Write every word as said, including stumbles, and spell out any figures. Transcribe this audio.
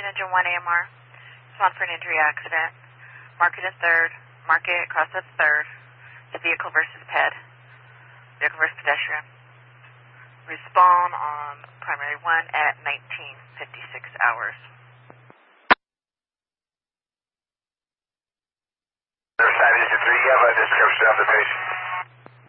engine one A M R. Respond for an injury accident. Market at third. Market cross at third. The vehicle versus ped. Vehicle versus pedestrian. Respond on primary one at nineteen fifty-six hours. There's Engine three, you have a description of the patient.